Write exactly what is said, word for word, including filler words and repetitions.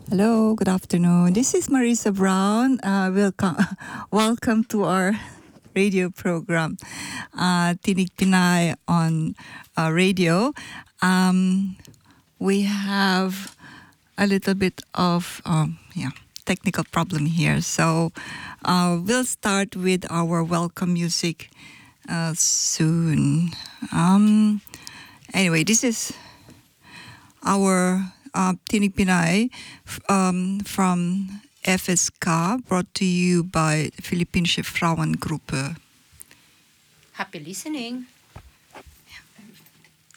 Hello, good afternoon. This is Marisa Brown. Uh, welcome, welcome to our radio program, uh, Tinig Pinay on uh, radio. Um, we have a little bit of um, yeah technical problem here, so uh, we'll start with our welcome music uh, soon. Um, anyway, this is our uh, Tinig Pinay f- um, from F S K, brought to you by Philippinische Frauengruppe. Happy listening.